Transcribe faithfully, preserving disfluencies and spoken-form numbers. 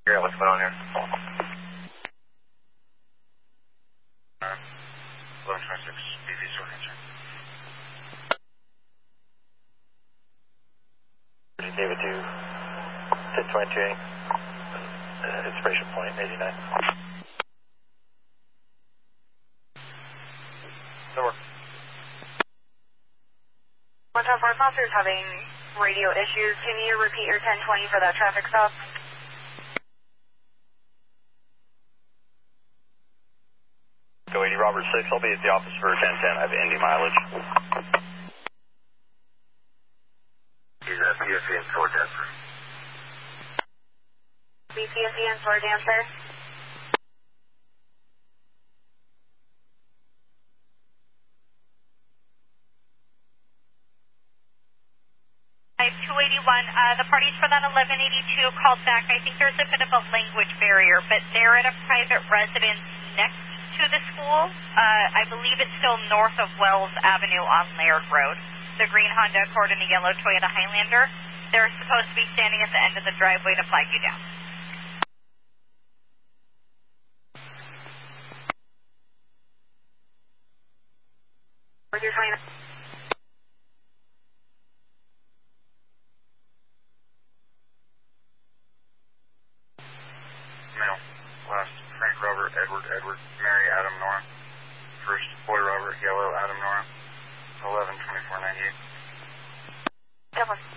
Yeah, what's going on here? Uh, eleven twenty-six, B V store concern. David two, ten twenty-two, uh, inspiration point, eighty-nine. No work. One time force officer is having radio issues. Can you repeat your ten twenty for that traffic stop? Go eighty Robert six, I'll be at the office for ten ten. I have Indy mileage. He's a P S E and sword dancer. B P S E and sword dancer. two eighty-one, uh, the parties for that eleven eighty-two called back. I think there's a bit of a language barrier, but they're at a private residence next to the school. Uh, I believe it's still north of Wells Avenue on Laird Road. The green Honda Accord and the yellow Toyota Highlander. They're supposed to be standing at the end of the driveway to flag you down. Where's your twenty? Male. Last, Frank Robert, Edward, Edward, Mary, Adam, Nora. First, Boy Robert, Yellow, Adam, Nora. eleven twenty-four ninety-eight. Double.